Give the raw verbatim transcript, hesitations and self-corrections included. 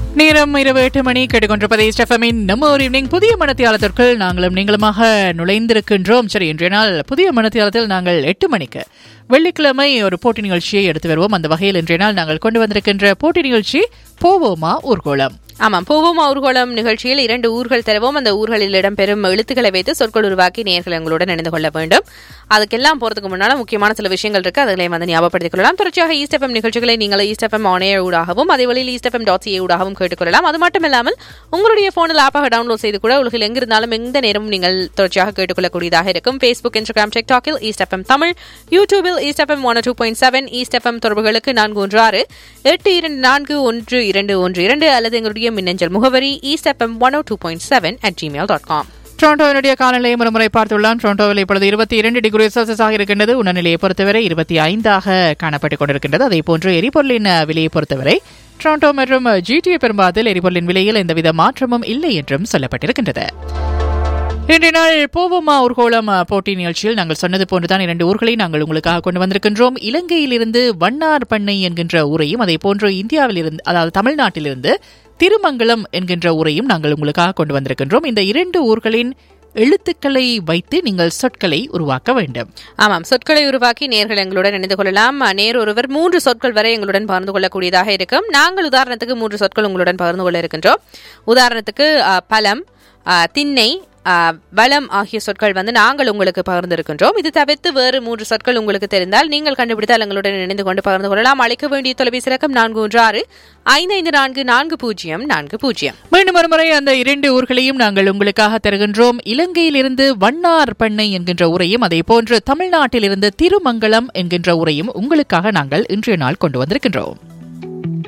நேரம் இரவு எட்டு மணி கேட்டுக்கொண்டிருப்பதை ஸ்டெஃபமின் நம்ம ஒரு ஈவினிங் புதிய மனத்தியாளத்திற்குள் நாங்களும் நீங்களுமாக நுழைந்திருக்கின்றோம். சரி, இன்றைய நாள் புதிய மனத்தியாளத்தில் நாங்கள் எட்டு மணிக்கு வெள்ளிக்கிழமை ஒரு போட்டி நிகழ்ச்சியை எடுத்து வருவோம். அந்த வகையில் இன்றைய நாள் நாங்கள் கொண்டு வந்திருக்கின்ற போட்டி நிகழ்ச்சி போவோமா ஊர்கோளம். ஆமாம், போவோமா ஊர்கோளம் நிகழ்ச்சியில் இரண்டு ஊர்கள் தருவோம். அந்த ஊர்களில் இடம்பெறும் எழுத்துக்களை வைத்து சொற்கள் உருவாக்கி நேயர்கள் எங்களுடன் இணைந்து கொள்ள வேண்டும். அதுக்கெல்லாம் போறதுக்கு முன்னால முக்கியமான சில விஷயங்கள் இருக்கு, அதுகளை வந்து ஞாபகப்படுத்திக் கொள்ளலாம். தொடர்ச்சியாக ஈஸ்ட் எஃப்எம் நிகழ்ச்சிகளை நீங்கள் ஈஸ்ட் எஃப்எம் ஆன் ஏர் ஊடாகவும் அதே வழியில் ஈஸ்ட் எஃப்எம் டாட் சிஏ ஊடாகவும் கேட்டுக்கொள்ளலாம். அது மட்டும் இல்லாமல் உங்களுடைய போனில் ஆப்பாக டவுன்லோட் செய்து கூட உலகில் எங்கிருந்தாலும் எந்த நேரமும் நீங்கள் தொடர்ச்சியாக கேட்டுக்கொள்ளக்கூடியதாக இருக்கும். Facebook, Instagram, டிக்டாக்கில் east FM Tamil, யூடியூபில் east FM one two point seven, east FM தொடர்புகளுக்கு நான்கு ஒன்று ஆறு எட்டு இரண்டு நான்கு ஒன்று இரண்டு ஒன்று இரண்டு அல்லது எங்களுடைய மின்னஞ்சல் முகவரி east FM one two point seven at Gmail dot com. டொரண்டோவினுடைய காலநிலையை ஒருமுறை பார்த்துள்ளான். டொரண்டோவில் இப்பொழுது இருபத்தி இரண்டு டிகிரி செல்சியஸாக இருக்கின்றது. உணர்நிலையை பொறுத்தவரை இருபத்தி ஐந்தாக காணப்பட்டுக் கொண்டிருக்கின்றது. அதே போன்று எரிபொருளின் விலையை பொறுத்தவரை டொரண்டோ மற்றும் ஜிடிஏ பெரும்பாத்தில் எரிபொருளின் விலையில் எந்தவித மாற்றமும் இல்லை என்றும் சொல்லப்பட்டிருக்கின்றது. இன்றைய நாள் போவோமா ஊர்கோளம் போட்டி நிகழ்ச்சியில் நாங்கள் சொன்னது போன்றுதான் இரண்டு ஊர்களை நாங்கள் உங்களுக்காக கொண்டு வந்திருக்கின்றோம். இலங்கையிலிருந்து வண்ணார் பண்ணை என்கின்ற ஊரையும் அதே போன்று இந்தியாவிலிருந்து அதாவது தமிழ்நாட்டிலிருந்து திருமங்கலம் என்கின்ற ஊரையும் நாங்கள் உங்களுக்காக கொண்டு வந்திருக்கின்றோம். இந்த இரண்டு ஊர்களின் எழுத்துக்களை வைத்து நீங்கள் சொற்களை உருவாக்க வேண்டும். ஆமாம், சொற்களை உருவாக்கி நேர்கள் எங்களுடன் இணைந்து கொள்ளலாம். நேர் ஒருவர் மூன்று சொற்கள் வரை எங்களுடன் பகிர்ந்து கொள்ளக்கூடியதாக இருக்கும். நாங்கள் உதாரணத்துக்கு மூன்று சொற்கள் உங்களுடன் பகிர்ந்து கொள்ள இருக்கின்றோம். உதாரணத்துக்கு பலம், திண்ணை, வளம் ஆகிய சொற்கள் வந்து நாங்கள் உங்களுக்கு பகிர்ந்திருக்கின்றோம். இது தவிர்த்து வேறு மூன்று சொற்கள் உங்களுக்கு தெரிந்தால் நீங்கள் கண்டுபிடித்தால் எங்களுடன் இணைந்து கொண்டு பகிர்ந்து கொள்ளலாம். அழைக்க வேண்டிய தொலைபேசி இலக்கம் நான்கு ஒன்று ஆறு ஐந்து ஐந்து நான்கு நான்கு பூஜ்ஜியம் நான்கு பூஜ்ஜியம். மீண்டும் ஒருமுறை அந்த இரண்டு ஊர்களையும் நாங்கள் உங்களுக்காக தருகின்றோம். இலங்கையிலிருந்து வண்ணார் பண்ணை என்கின்ற ஊரையும் அதே போன்று தமிழ்நாட்டிலிருந்து திருமங்கலம் என்கின்ற ஊரையும் உங்களுக்காக நாங்கள் இன்றைய நாள் கொண்டு வந்திருக்கின்றோம்.